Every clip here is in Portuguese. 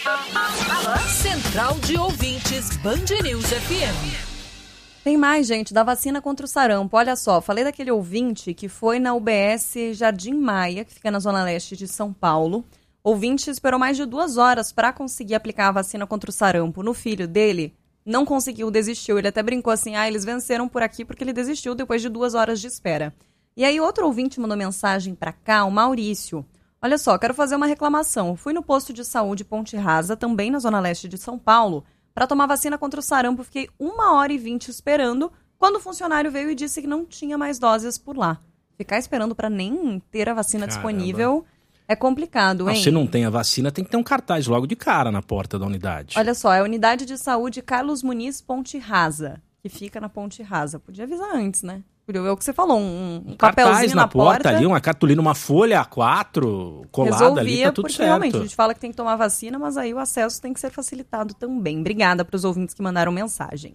Central de Ouvintes Band News FM. Tem mais, gente, da vacina contra o sarampo. Olha só, falei daquele ouvinte que foi na UBS Jardim Maia, que fica na zona leste de São Paulo. O ouvinte esperou mais de 2 horas para conseguir aplicar a vacina contra o sarampo no filho dele. Não conseguiu, desistiu. Ele até brincou assim, eles venceram por aqui porque ele desistiu depois de 2 horas de espera. E aí outro ouvinte mandou mensagem para cá, o Maurício. Olha só, quero fazer uma reclamação. Fui no posto de saúde Ponte Rasa, também na zona leste de São Paulo, para tomar vacina contra o sarampo. Fiquei 1h20 esperando, quando o funcionário veio e disse que não tinha mais doses por lá. Ficar esperando para nem ter a vacina disponível é complicado, hein? Se não tem a vacina, tem que ter um cartaz logo de cara na porta da unidade. Olha só, é a Unidade de Saúde Carlos Muniz Ponte Rasa, que fica na Ponte Rasa. Podia avisar antes, né? É o que você falou, um papelzinho na porta ali, uma cartolina, uma folha A4 colada. Resolvia, ali, tá tudo porque certo. Realmente, a gente fala que tem que tomar vacina, mas aí o acesso tem que ser facilitado também. Obrigada para os ouvintes que mandaram mensagem.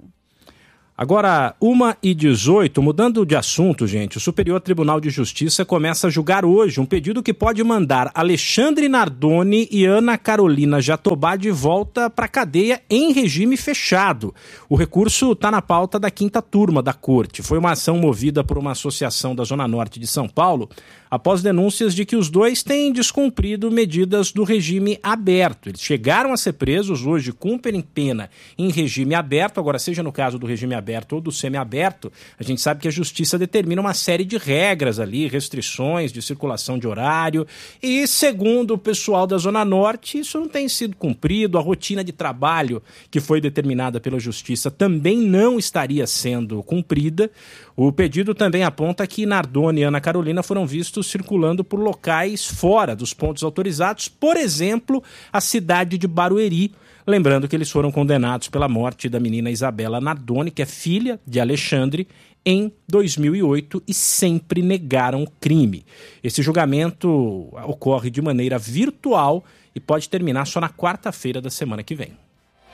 Agora, 1h18, mudando de assunto, gente, o Superior Tribunal de Justiça começa a julgar hoje um pedido que pode mandar Alexandre Nardoni e Ana Carolina Jatobá de volta para a cadeia em regime fechado. O recurso está na pauta da 5ª turma da Corte. Foi uma ação movida por uma associação da Zona Norte de São Paulo, após denúncias de que os dois têm descumprido medidas do regime aberto. Eles chegaram a ser presos, hoje cumprem pena em regime aberto, agora seja no caso do regime aberto ou do semiaberto, a gente sabe que a justiça determina uma série de regras ali, restrições de circulação de horário, e segundo o pessoal da Zona Norte, isso não tem sido cumprido, a rotina de trabalho que foi determinada pela justiça também não estaria sendo cumprida. O pedido também aponta que Nardoni e Ana Carolina foram vistos circulando por locais fora dos pontos autorizados, por exemplo, a cidade de Barueri. Lembrando que eles foram condenados pela morte da menina Isabela Nardoni, que é filha de Alexandre, em 2008 e sempre negaram o crime. Esse julgamento ocorre de maneira virtual e pode terminar só na quarta-feira da semana que vem.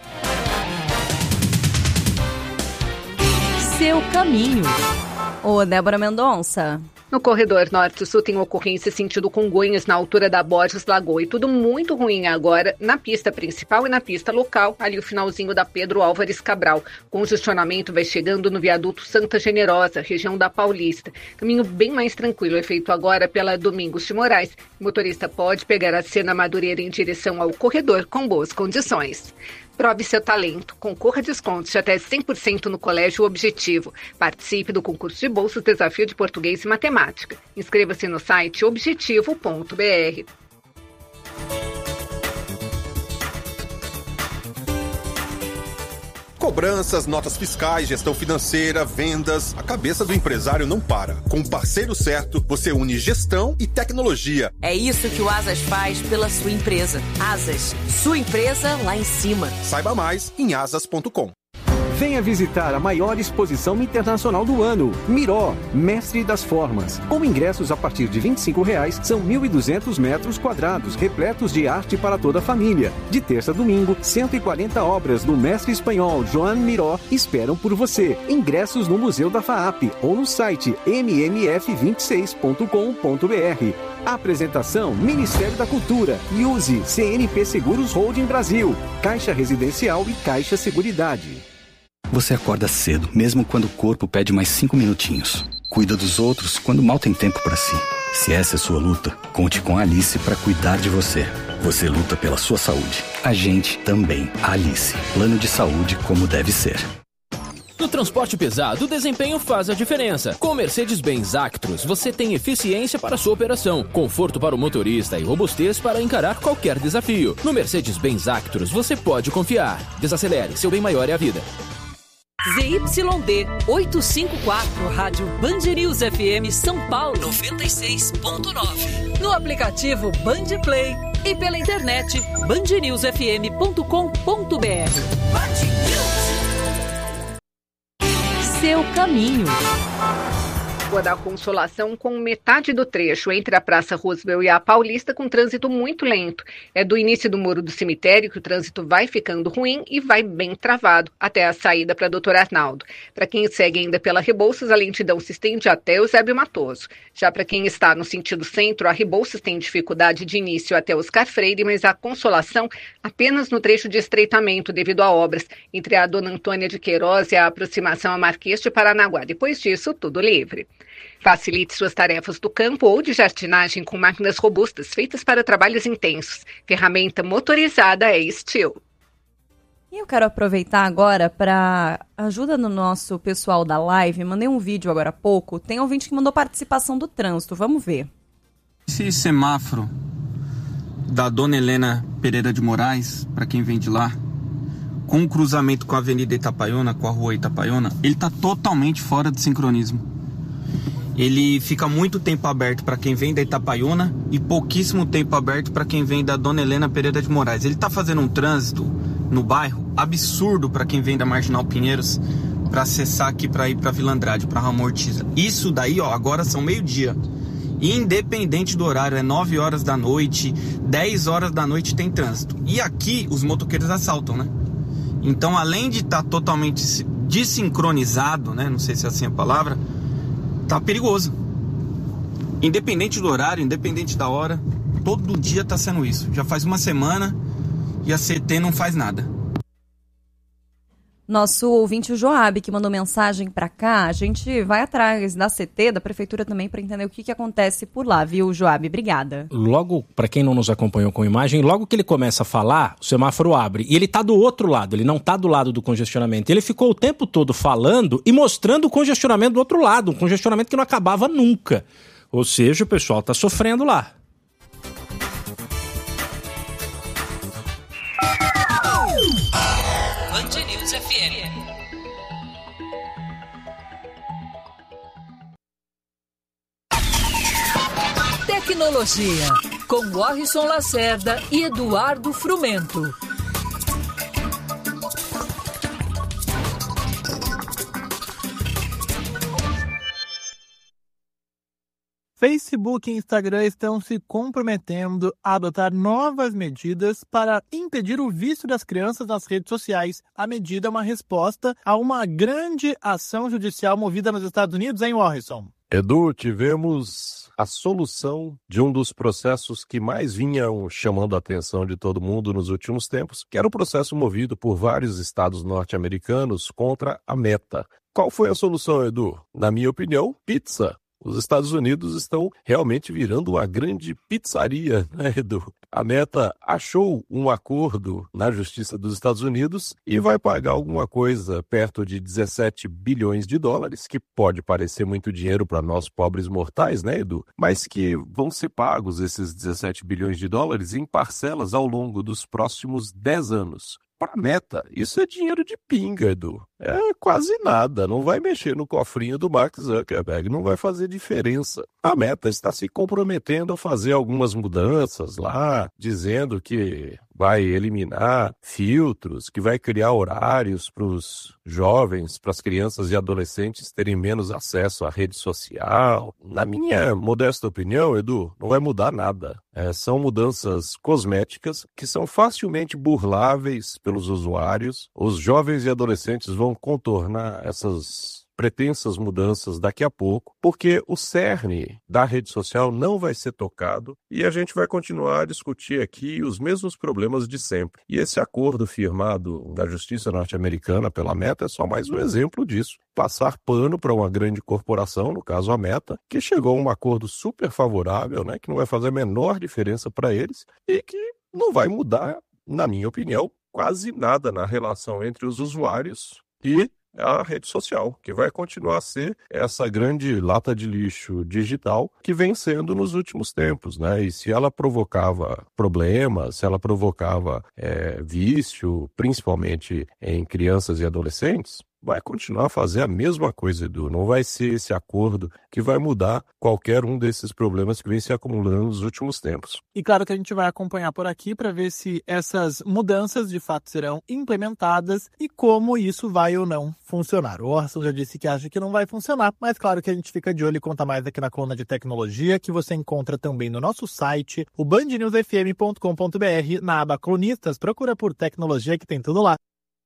Seu caminho. Ô, Débora Mendonça. No corredor norte-sul tem ocorrência sentido Congonhas, na altura da Borges Lagoa. E tudo muito ruim agora na pista principal e na pista local, ali o finalzinho da Pedro Álvares Cabral. Congestionamento vai chegando no viaduto Santa Generosa, região da Paulista. Caminho bem mais tranquilo é feito agora pela Domingos de Moraes. O motorista pode pegar a Sena Madureira em direção ao corredor com boas condições. Prove seu talento. Concorra a descontos de até 100% no Colégio Objetivo. Participe do concurso de bolsas Desafio de Português e Matemática. Inscreva-se no site objetivo.br. Cobranças, notas fiscais, gestão financeira, vendas. A cabeça do empresário não para. Com o parceiro certo, você une gestão e tecnologia. É isso que o Asas faz pela sua empresa. Asas, sua empresa lá em cima. Saiba mais em asas.com. Venha visitar a maior exposição internacional do ano, Miró, Mestre das Formas. Com ingressos a partir de R$ 25,00, são 1.200 metros quadrados, repletos de arte para toda a família. De terça a domingo, 140 obras do mestre espanhol Joan Miró esperam por você. Ingressos no Museu da FAAP ou no site mmf26.com.br. Apresentação Ministério da Cultura, Use, CNP Seguros Holding Brasil, Caixa Residencial e Caixa Seguridade. Você acorda cedo, mesmo quando o corpo pede mais 5 minutinhos. Cuida dos outros quando mal tem tempo para si. Se essa é sua luta, conte com a Alice para cuidar de você. Você luta pela sua saúde. A gente também. A Alice. Plano de saúde como deve ser. No transporte pesado, o desempenho faz a diferença. Com o Mercedes-Benz Actros, você tem eficiência para sua operação, conforto para o motorista e robustez para encarar qualquer desafio. No Mercedes-Benz Actros, você pode confiar. Desacelere, seu bem maior é a vida. ZYD 854, Rádio Band News FM São Paulo 96.9. No aplicativo Band Play e pela internet bandnewsfm.com.br. Seu caminho. Rua da Consolação, com metade do trecho entre a Praça Roosevelt e a Paulista com trânsito muito lento. É do início do Muro do Cemitério que o trânsito vai ficando ruim e vai bem travado até a saída para Doutor Arnaldo. Para quem segue ainda pela Rebouças, a lentidão se estende até Eusébio Matoso. Já para quem está no sentido centro, a Rebouças tem dificuldade de início até Oscar Freire, mas a Consolação apenas no trecho de estreitamento devido a obras entre a Dona Antônia de Queiroz e a aproximação a Marquês de Paranaguá. Depois disso, tudo livre. Facilite suas tarefas do campo ou de jardinagem com máquinas robustas feitas para trabalhos intensos. Ferramenta motorizada é Steel. E eu quero aproveitar agora para ajuda no nosso pessoal da live. Mandei um vídeo agora há pouco. Tem ouvinte que mandou participação do trânsito. Vamos ver. Esse semáforo da Dona Helena Pereira de Moraes, para quem vem de lá, com o cruzamento com a Avenida Itapaiona, com a Rua Itapaiona, ele está totalmente fora de sincronismo. Ele fica muito tempo aberto para quem vem da Itapaiona e pouquíssimo tempo aberto para quem vem da Dona Helena Pereira de Moraes. Ele está fazendo um trânsito no bairro absurdo para quem vem da Marginal Pinheiros para acessar aqui para ir para Vila Andrade, para Ramo Ortiz. Isso daí, agora são meio-dia. Independente do horário, é 9 horas da noite, 10 horas da noite tem trânsito. E aqui os motoqueiros assaltam, né? Então, além de estar totalmente desincronizado, né? Não sei se é assim a palavra, tá perigoso. Independente do horário, independente da hora, todo dia tá sendo isso. Já faz uma semana e a CT não faz nada. Nosso ouvinte, o Joab, que mandou mensagem para cá, a gente vai atrás da CT, da prefeitura também, para entender o que acontece por lá, viu, Joab? Obrigada. Logo, para quem não nos acompanhou com imagem, logo que ele começa a falar, o semáforo abre. E ele tá do outro lado, ele não tá do lado do congestionamento. Ele ficou o tempo todo falando e mostrando o congestionamento do outro lado, um congestionamento que não acabava nunca. Ou seja, o pessoal tá sofrendo lá. Tecnologia, com Warrison Lacerda e Eduardo Frumento. Facebook e Instagram estão se comprometendo a adotar novas medidas para impedir o vício das crianças nas redes sociais. A medida é uma resposta a uma grande ação judicial movida nos Estados Unidos, hein, Warrison? Edu, tivemos a solução de um dos processos que mais vinham chamando a atenção de todo mundo nos últimos tempos, que era o processo movido por vários estados norte-americanos contra a Meta. Qual foi a solução, Edu? Na minha opinião, pizza. Os Estados Unidos estão realmente virando uma grande pizzaria, né, Edu? A Meta achou um acordo na Justiça dos Estados Unidos e vai pagar alguma coisa perto de 17 bilhões de dólares, que pode parecer muito dinheiro para nós pobres mortais, né, Edu? Mas que vão ser pagos esses 17 bilhões de dólares em parcelas ao longo dos próximos 10 anos. Para a Meta, isso é dinheiro de pinga, Edu. É quase nada, não vai mexer no cofrinho do Mark Zuckerberg, não vai fazer diferença. A Meta está se comprometendo a fazer algumas mudanças lá, dizendo que vai eliminar filtros, que vai criar horários para os jovens, para as crianças e adolescentes terem menos acesso à rede social. Na minha modesta opinião, Edu, não vai mudar nada. São mudanças cosméticas que são facilmente burláveis pelos usuários. Os jovens e adolescentes vão contornar essas pretensas mudanças daqui a pouco, porque o cerne da rede social não vai ser tocado e a gente vai continuar a discutir aqui os mesmos problemas de sempre. E esse acordo firmado da Justiça norte-americana pela Meta é só mais um exemplo disso. Passar pano para uma grande corporação, no caso a Meta, que chegou a um acordo super favorável, né, que não vai fazer a menor diferença para eles e que não vai mudar, na minha opinião, quase nada na relação entre os usuários e a rede social, que vai continuar a ser essa grande lata de lixo digital que vem sendo nos últimos tempos, né? E se ela provocava problemas, se ela provocava vício, principalmente em crianças e adolescentes, vai continuar a fazer a mesma coisa, Edu. Não vai ser esse acordo que vai mudar qualquer um desses problemas que vem se acumulando nos últimos tempos. E claro que a gente vai acompanhar por aqui para ver se essas mudanças de fato serão implementadas e como isso vai ou não funcionar. O Orson já disse que acha que não vai funcionar, mas claro que a gente fica de olho e conta mais aqui na coluna de tecnologia, que você encontra também no nosso site, o bandnewsfm.com.br, na aba Cronistas. Procura por tecnologia que tem tudo lá.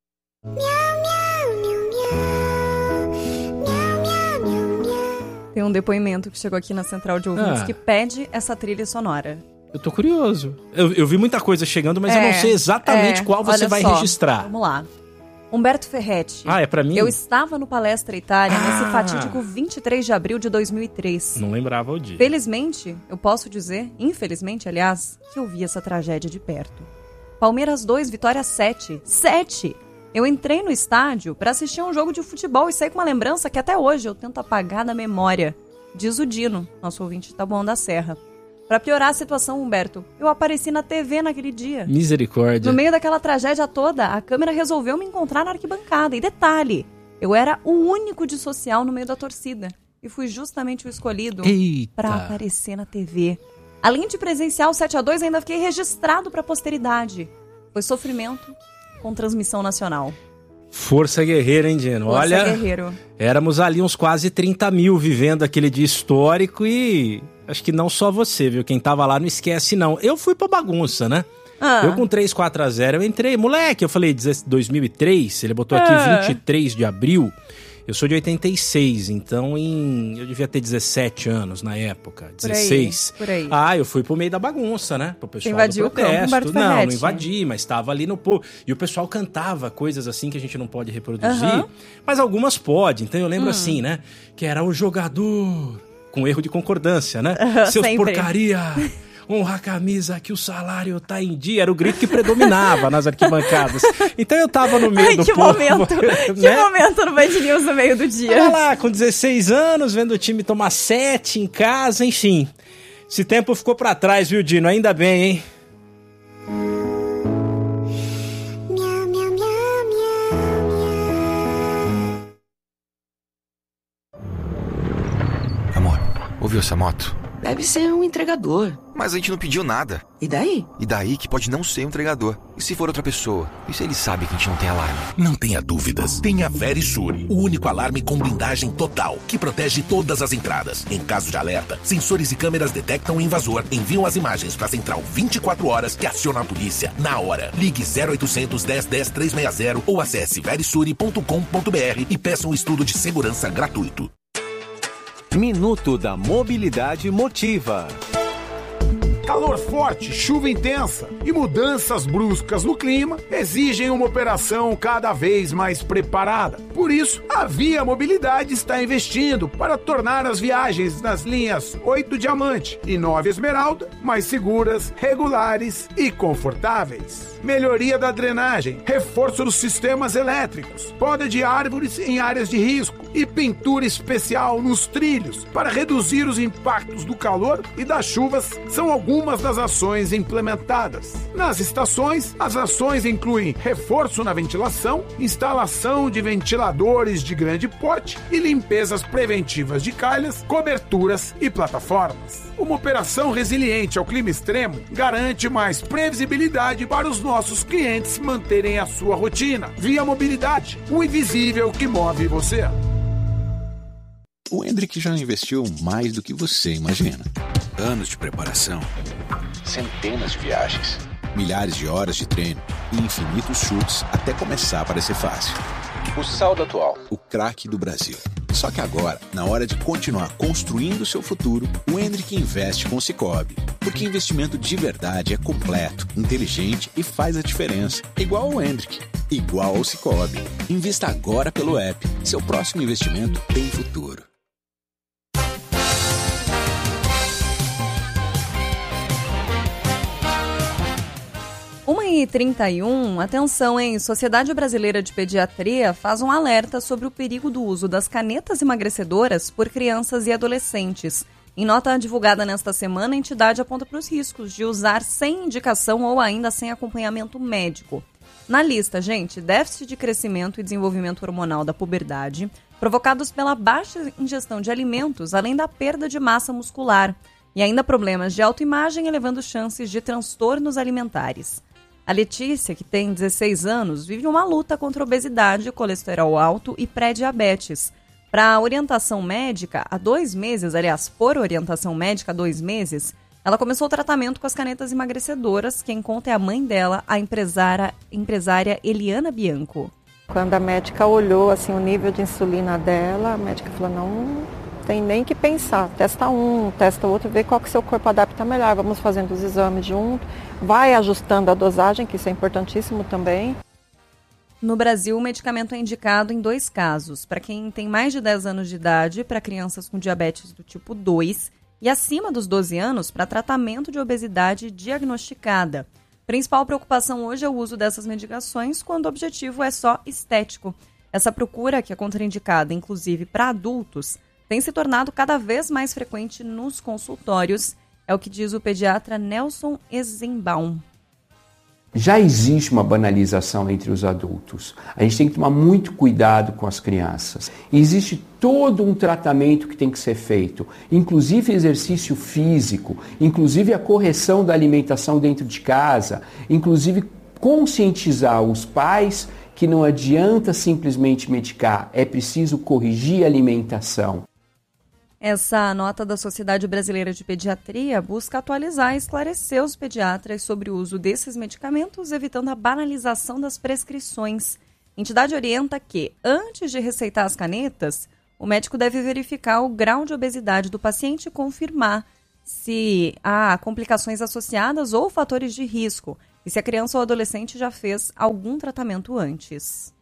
Tem um depoimento que chegou aqui na central de ouvintes que pede essa trilha sonora. Eu tô curioso. Eu vi muita coisa chegando, mas eu não sei exatamente qual você vai registrar. Vamos lá. Humberto Ferretti. É pra mim? Eu estava no Palestra Itália nesse fatídico 23 de abril de 2003. Não lembrava o dia. Felizmente, eu posso dizer, infelizmente, aliás, que eu vi essa tragédia de perto. Palmeiras 2, Vitória 7. 7! Eu entrei no estádio para assistir um jogo de futebol e saí com uma lembrança que até hoje eu tento apagar da memória. Diz o Dino, nosso ouvinte tá bom da Serra. Pra piorar a situação, Humberto, eu apareci na TV naquele dia. Misericórdia. No meio daquela tragédia toda, a câmera resolveu me encontrar na arquibancada. E detalhe, eu era o único de social no meio da torcida. E fui justamente o escolhido pra aparecer na TV. Além de presenciar o 7-2, ainda fiquei registrado pra posteridade. Foi sofrimento com transmissão nacional. Força guerreira, hein, Dino? Força guerreiro. Éramos ali uns quase 30 mil vivendo aquele dia histórico e acho que não só você, viu? Quem tava lá não esquece, não. Eu fui pra bagunça, né? Eu com 3-4-0, eu entrei, moleque, eu falei 2003, ele botou aqui 23 de abril. Eu sou de 86, então eu devia ter 17 anos na época, 16. Por aí. Eu fui pro meio da bagunça, né? Pro pessoal invadiu do protesto. O campo, não invadi, mas tava ali no povo. E o pessoal cantava coisas assim que a gente não pode reproduzir, mas algumas pode. Então eu lembro assim, né? Que era o jogador com erro de concordância, né? Seus sempre. Porcaria! Honra a camisa que o salário tá em dia. Era o grito que predominava nas arquibancadas. Então eu tava no meio do povo. Que momento no Band News no meio do dia. Olha lá, com 16 anos, vendo o time tomar 7 em casa, enfim. Esse tempo ficou pra trás, viu, Dino? Ainda bem, hein? Amor, ouviu essa moto? Deve ser um entregador. Mas a gente não pediu nada. E daí? E daí que pode não ser um entregador. E se for outra pessoa? E se ele sabe que a gente não tem alarme? Não tenha dúvidas. Tenha Verisure, o único alarme com blindagem total, que protege todas as entradas. Em caso de alerta, sensores e câmeras detectam o invasor, enviam as imagens para a central 24 horas que aciona a polícia na hora. Ligue 0800 10 10 360 ou acesse verisure.com.br e peça um estudo de segurança gratuito. Minuto da Mobilidade Motiva. Calor forte, chuva intensa e mudanças bruscas no clima exigem uma operação cada vez mais preparada. Por isso, a Via Mobilidade está investindo para tornar as viagens nas linhas 8 Diamante e 9 Esmeralda mais seguras, regulares e confortáveis. Melhoria da drenagem, reforço dos sistemas elétricos, poda de árvores em áreas de risco e pintura especial nos trilhos para reduzir os impactos do calor e das chuvas são algumas das ações implementadas. Nas estações, as ações incluem reforço na ventilação, instalação de ventiladores de grande porte e limpezas preventivas de calhas, coberturas e plataformas. Uma operação resiliente ao clima extremo garante mais previsibilidade para os nossos clientes manterem a sua rotina. Via Mobilidade, o invisível que move você. O Hendrick já investiu mais do que você imagina. Anos de preparação, centenas de viagens, milhares de horas de treino e infinitos chutes até começar a parecer fácil. O saldo atual, o craque do Brasil. Só que agora, na hora de continuar construindo o seu futuro, o Hendrick investe com o Sicoob. Porque investimento de verdade é completo, inteligente e faz a diferença. Igual ao Hendrick, igual ao Sicoob. Invista agora pelo app. Seu próximo investimento tem futuro. 1h31, atenção, hein? Sociedade Brasileira de Pediatria faz um alerta sobre o perigo do uso das canetas emagrecedoras por crianças e adolescentes. Em nota divulgada nesta semana, a entidade aponta para os riscos de usar sem indicação ou ainda sem acompanhamento médico. Na lista, gente, déficit de crescimento e desenvolvimento hormonal da puberdade, provocados pela baixa ingestão de alimentos, além da perda de massa muscular, e ainda problemas de autoimagem, elevando chances de transtornos alimentares. A Letícia, que tem 16 anos, vive uma luta contra a obesidade, colesterol alto e pré-diabetes. Para orientação médica, há 2 meses, por orientação médica há 2 meses, ela começou o tratamento com as canetas emagrecedoras. Quem conta é a mãe dela, a empresária Eliana Bianco. Quando a médica olhou assim, o nível de insulina dela, a médica falou, não tem nem que pensar, testa um, testa outro, vê qual que seu corpo adapta melhor, vamos fazendo os exames junto, vai ajustando a dosagem, que isso é importantíssimo também. No Brasil, o medicamento é indicado em 2 casos, para quem tem mais de 10 anos de idade, para crianças com diabetes do tipo 2, e acima dos 12 anos para tratamento de obesidade diagnosticada. Principal preocupação hoje é o uso dessas medicações quando o objetivo é só estético. Essa procura, que é contraindicada inclusive para adultos, tem se tornado cada vez mais frequente nos consultórios, é o que diz o pediatra Nelson Eisenbaum. Já existe uma banalização entre os adultos. A gente tem que tomar muito cuidado com as crianças. E existe todo um tratamento que tem que ser feito, inclusive exercício físico, inclusive a correção da alimentação dentro de casa, inclusive conscientizar os pais que não adianta simplesmente medicar, é preciso corrigir a alimentação. Essa nota da Sociedade Brasileira de Pediatria busca atualizar e esclarecer os pediatras sobre o uso desses medicamentos, evitando a banalização das prescrições. A entidade orienta que, antes de receitar as canetas, o médico deve verificar o grau de obesidade do paciente e confirmar se há complicações associadas ou fatores de risco, e se a criança ou adolescente já fez algum tratamento antes.